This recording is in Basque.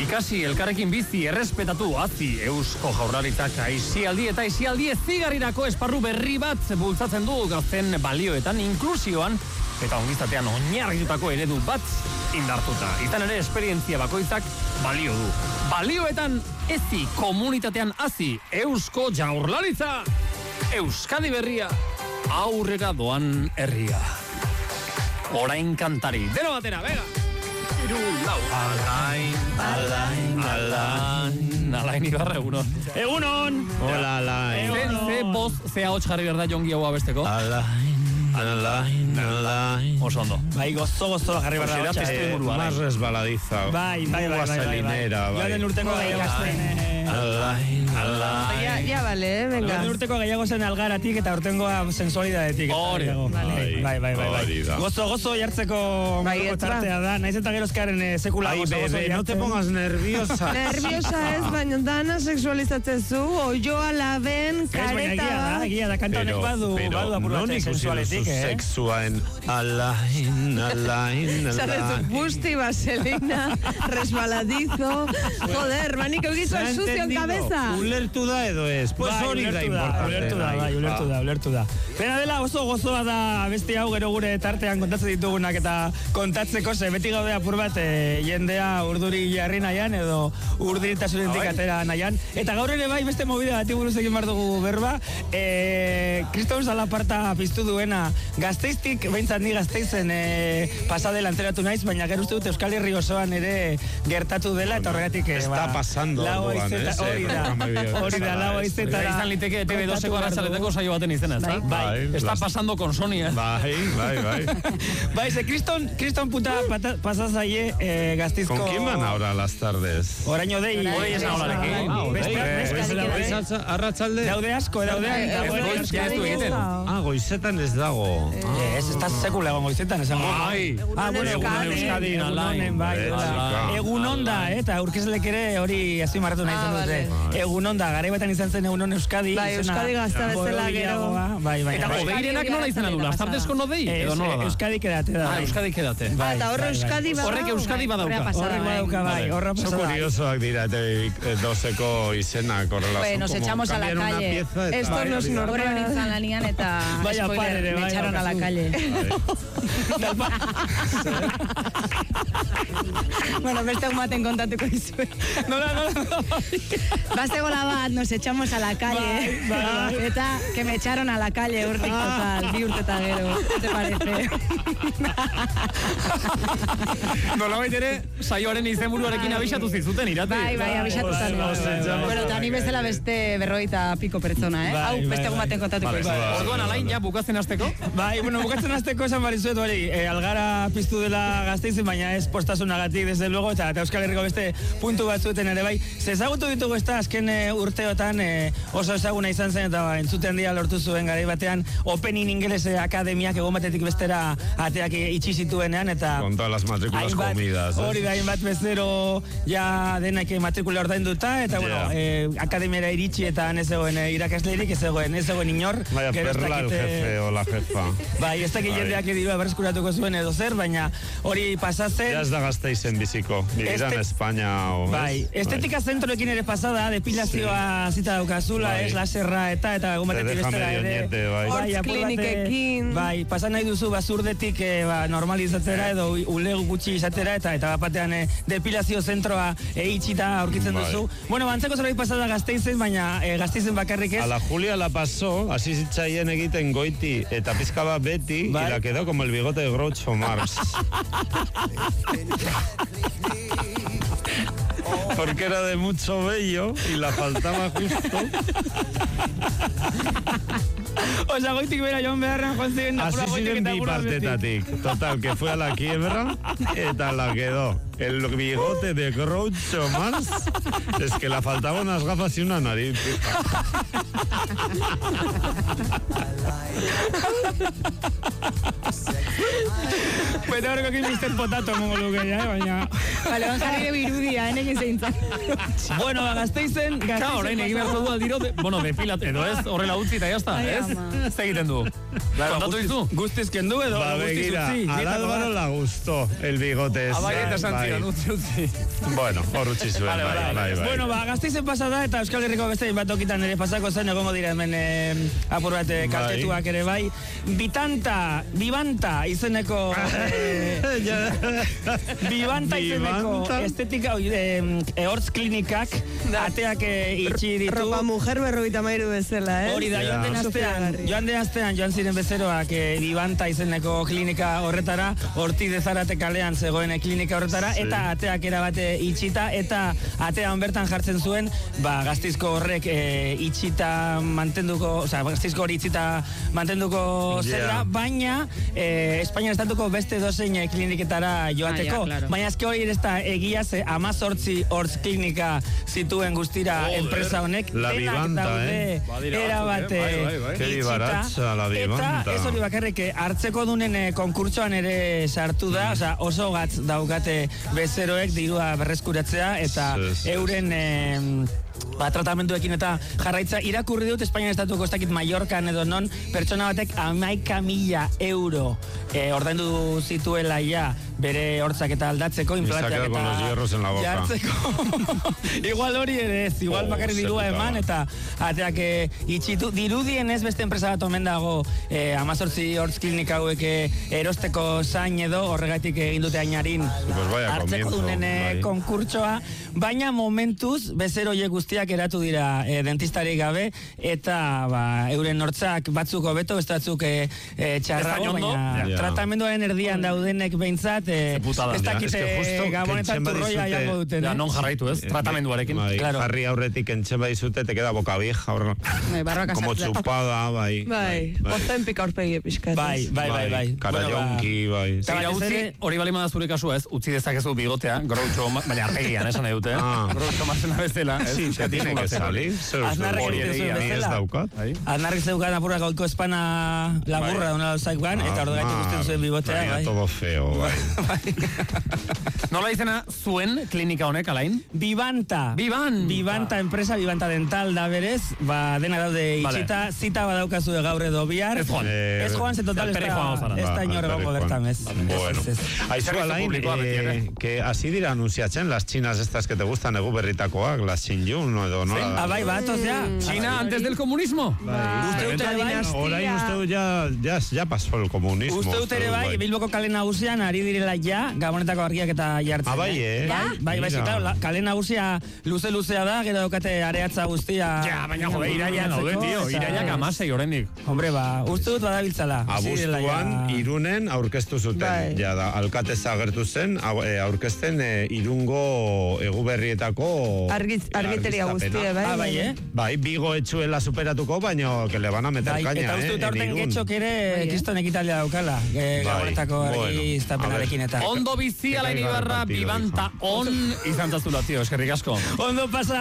Ikasi, elkarrekin bizi, errespetatu, hazi, Eusko Jaurlaritzak aisialdi eta aisialdi ezigarrirako esparru berri bat bultzatzen du gazten balioetan, inklusioan eta ongizatean oinarritutako eredu bat indartuta. Izan ere, esperientzia bakoitzak balio du. Balioetan ezi, komunitatean hazi, Eusko Jaurlaritza, Euskadi berria, aurrera doan herria. Orain kantari, deno batera, bega! Alain Ibarra, egunon. Egunon! Hola, Alain. Ze boz, ze ahots jarri berda jongi hau abesteko? Alain. Oso ondo. Bai, gozo jarri berda hotxa. Más resbaladiza. Bai. Vaselinera, bai. Joan urteko Alain. Ya vale, venga. Joan urteko gehiago zen algaratik eta urtengoa sensualidadetik. Hori. Bai. Gozo jartzeko tartea da. Naiz eta gerozkaren sekula gozo bebe, no te pongas nerviosa. Nerviosa ez, baina dana seksualizatzen zu, oioa laben, kareta. Egia da, kanta honek badu apurbatzen sensualetik, sexua en Alain. Sabes, busti, vaselina, resbaladizo. Joder, manik eugizu el sucio en cabeza. Ulertu da edo ez? Pues hori da importante. Ulertu da. Pena dela oso gozoa da beste hau gero gure tartean kontatzen ditugunak eta kontatzeko ze beti gaude apur bat jendea urduri jarri nahian edo urdiritasunetik atera nahian. Eta gaur ere bai beste movida bati buruz egin behar dugu berba. Kriston Zalaparta piztu duena Gasteiztik, behintzat ni Gasteizen pasadela enteratu naiz, baina gero uste dut Euskal Herri osoan ere gertatu dela eta horregatik está pasando hori da, lau aizetara izan liteke TV2eko arratsaletako saio baten izena, ez da? Bai. Está pasando con Sonia. Bai. Bai, ze Kriston puta pasazaie Gasteizko... ¿Con quién van ahora a las tardes? Oraino dei. Odei esan olarekin. Arratsalde. Daude asko. Goizetan ez dago. Ez está sekula egon goizetan esango. Euskadi, Alain. Egun onda, eta aurkezlek ere hori azpimarratu nahi zen dute. Egun onda, garaibetan izan zen egun on Euskadi. Bai, Euskadi gazta bezala gero. Bai. Eta odeirenak nola izan adula? Aztartezko nodei? Edo nola da? Euskadi kedate da. Euskadi kedate. Eta horre Euskadi badauka. Horrek Euskadi badauka. Bai. Horra pasada. Son curiosoak dira, doseko izenak horrela. Nos echamos a la calle. Esto nos Horren izan lanian eta spoiler, me echaron a la calle. Bueno, beste un maten kontatuko izue. Nola. Bastegola bat, nos echamos a la calle. Eta, que me echaron a la calle urtik total, bi urte eta gero. ¿Qué te parece? Nola baitere, saioaren izenburuarekin abixatu zizuten irate. Bai, abixatu zen. Bueno, eta ni bezala beste 50 piko pertsona, Hau, beste un maten kontatuko izue. Orduan, Alain, ja bukatzen hasteko? Bai, bukatzen hasteko esan barizuet hori, algara piztu dela Gasteizen, baina ez postasunagatik, desde luego, eta Euskal Herriko beste puntu batzueten ere bai. Zezagutu ditugu ez da, azken urteotan oso ezaguna izan zen, eta entzuten dia lortu zuen garai batean, Opening Ingeles Akademiak egon batetik bestera ateak itxi zituenean, eta... Con todas las matrículas comidas. Hori da, hainbat bezero ja denak matrikula ordainduta, eta bueno, akademiara iritsi eta ez zegoen irakasleirik, ez zegoen inor. Vaya perla el jefe o la jefa. Bai, ez dakit jendeak dirua berreskuratuko zuen edo zer, baina hori pasatzen... Ya ez da Gasteizen biziko, vivida en España o... Bai, estetika zentroekin ere pasada, depilazioa zita daukazula, laserra eta gomatetik bestera ere. Hortz klinikekin. Bai, pasan nahi duzu bazurdetik normalizatzera edo ule gutxi izatera eta batean depilazio zentroa itxita aurkitzen duzu. Bueno, bantzeko zerbait pasada Gasteizen, baina Gasteizen bakarrik ez. A la Julia la pasó, hasi zitzaien egiten goiti eta pizka bat beti, y la quedó como el bigote de Groucho Marx. Porque era de mucho vello y la faltaba justo. Osa, goitik bera joan beharren joan ziren así ziren bi partetatik. Total, que fue a la quiebra eta la quedó. El bigote de Groucho Marx es que le faltaban unas gafas y una nariz. Bete horreko ki Mr. Potato mongo luke ya, baina... Bale, ban jarri birudia, enekin zeintzan. Bueno, Gasteizen... Ka, orain egin beharko du aldiro, depilat, edo ez, horrela utzi eta jazta, ez? Ez egiten du. Kontatu dizu? Guztiz kendu edo Va, guztiz begira, utzi. al Álvaro la gustó el bigote ese. Abai eta santzi, utzi. Bueno, hor utzi zuen, bai. Bueno, Gasteizen pasada eta Euskal Herriko beste bat tokitan ere pasako zen, egongo dira hemen apur bat kaltetuak ere bai. Bibanta izeneko estetika hortz klinikak ateak itxi ditu. Ropa mujer 53 bezala, Hori da, joan den astean joan ziren bezeroak Bibanta izeneko klinika horretara, Ortiz de Zarate kalean zegoen klinika horretara, eta ateak erabate itxita, eta atean bertan jartzen zuen, Gasteizko horrek itxita mantenduko, Gasteizko hori itxita mantenduko zela, baina Espainian estatuko beste dozein kliniketara joateko. Baina azke hori ez da egia ze 18 hortz klinika zituen guztira enpresa honek, denak daude erabate itxita, eta ez hori bakarrik hartzeko dunen konkurtsoan ere sartu da, oso gatz daukate bezeroek dirua berreskuratzea, eta euren tratamenduekin eta jarraitza irakurri dut Espainian estatuko ez dakit Mallorcan edo non pertsona batek 11.000 euro ordaindu zituela ja bere hortzak eta aldatzeko, implanteak eta jartzeko. Igual hori ere ez, igual bakarrik dirua eman eta ateak itxitu. Dirudien ez beste enpresa bat omen dago 18 hortz klinika hauek erosteko zain edo horregatik egin dute ainarin hartzeko dunen konkurtsoa, baina momentuz bezeroiek guztiak eratu dira dentistarik gabe eta euren hortzak batzuk hobeto, beste batzuk txarrago, baina tratamenduaren erdian daudenek behintzat ez dakite gabonetan turroia jango duten. Non jarraitu ez, tratamenduarekin. Jarri aurretik entxe bai zute, te queda boca vieja. Como chupada, bai. Ozen pika horpegi epizkat. Bai. Karajonki, bai. Hori balima da zure kasu ez, utzi dezakezu bigotea, Groucho, baina arpegian esan edute. Groucho mazena bezala. Sí, te tiene que salir. Aznarrik zeukan apurra gautko espana laburra duna zaik ban, eta hor gaitu guztien zuen bigotea. Baina todo feo, bai. Nola izena zuen klinika honek, Alain? Bibanta enpresa, Bibanta Dental da berez, dena daude itxita, zita badaukazu gaur edo bihar. Ez joan, ze total ez da inor egongo bertan, ez. Bueno, aizu, Alain, que así dira anunciatzen las chinas estas que te gustan egu berritakoak, las Xinjun, edo nola? Bai, batoz ja. China antes del comunismo. Orain uste du ya pasó el comunismo. Uste dut ere bai, Bilboko kale nagusian ari direla ja, gabonetako argiak eta jartzen. Bai, claro, kale nagusia luzea da, gero daukate areatza guztia. Ja, baina iraian gaude, tío, iraiak 16 oraindik. Hombre, uste dut badabiltzala. Abuztuan Irunen aurkeztu zuten. Ja da, alkatez agertu zen, aurkezten Irungo eguberrietako argiteria guztia, bai. Bai, Bigo etxuela superatuko, baina que le van a meter caña, Eta uste dut aurten getxok ere kiston ekitalia daukala, gabonetako argiztapenarekin eta. Ondo bizi Alain Ibarra, Bibanta on izan tazula, tío, eskerrik asko. Ondo pasa.